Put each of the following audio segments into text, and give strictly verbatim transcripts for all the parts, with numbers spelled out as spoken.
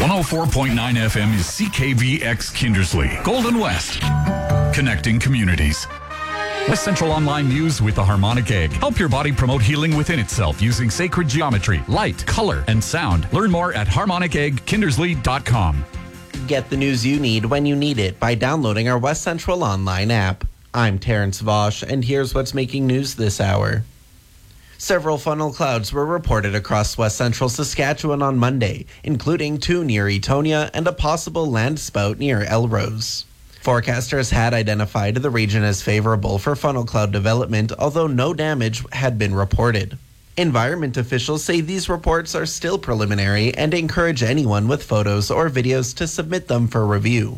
one oh four point nine F M is C K V X Kindersley, Golden West, connecting communities. West Central Online News with the Harmonic Egg. Help your body promote healing within itself using sacred geometry, light, color, and sound. Learn more at harmonic egg kindersley dot com. Get the news you need when you need it by downloading our West Central Online app. I'm Terrence Vosch, and here's what's making news this hour. Several funnel clouds were reported across West Central Saskatchewan on Monday, including two near Etonia and a possible land spout near Elrose. Forecasters had identified the region as favorable for funnel cloud development, although no damage had been reported. Environment officials say these reports are still preliminary and encourage anyone with photos or videos to submit them for review.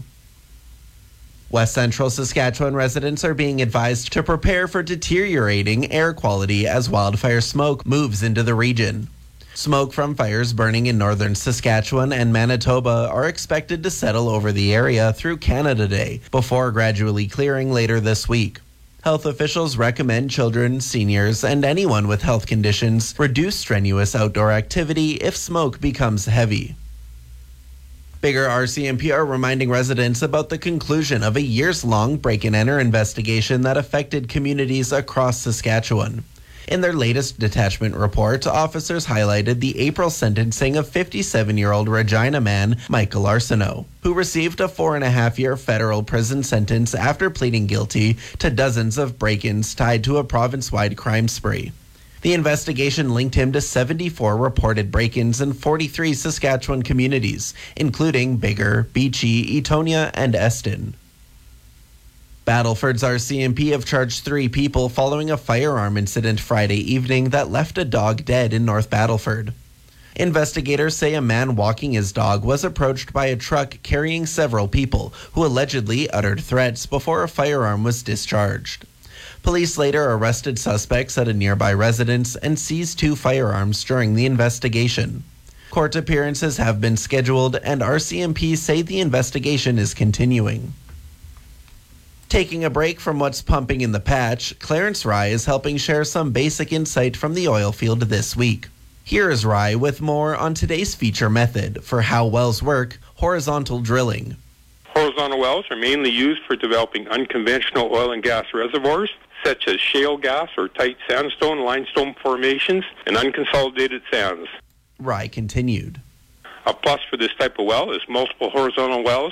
West Central Saskatchewan residents are being advised to prepare for deteriorating air quality as wildfire smoke moves into the region. Smoke from fires burning in northern Saskatchewan and Manitoba are expected to settle over the area through Canada Day before gradually clearing later this week. Health officials recommend children, seniors, and anyone with health conditions reduce strenuous outdoor activity if smoke becomes heavy. Bigger R C M P are reminding residents about the conclusion of a years-long break-and-enter investigation that affected communities across Saskatchewan. In their latest detachment report, officers highlighted the April sentencing of fifty-seven-year-old Regina man Michael Arsenault, who received a four-and-a-half-year federal prison sentence after pleading guilty to dozens of break-ins tied to a province-wide crime spree. The investigation linked him to seventy-four reported break-ins in forty-three Saskatchewan communities, including Bigger, Beachy, Etonia, and Eston. Battleford's R C M P have charged three people following a firearm incident Friday evening that left a dog dead in North Battleford. Investigators say a man walking his dog was approached by a truck carrying several people who allegedly uttered threats before a firearm was discharged. Police later arrested suspects at a nearby residence and seized two firearms during the investigation. Court appearances have been scheduled, and R C M P say the investigation is continuing. Taking a break from what's pumping in the patch, Clarence Rye is helping share some basic insight from the oil field this week. Here is Rye with more on today's feature method for how wells work, horizontal drilling. Horizontal wells are mainly used for developing unconventional oil and gas reservoirs, such as shale gas or tight sandstone, limestone formations, and unconsolidated sands. Rye continued. A plus for this type of well is multiple horizontal wells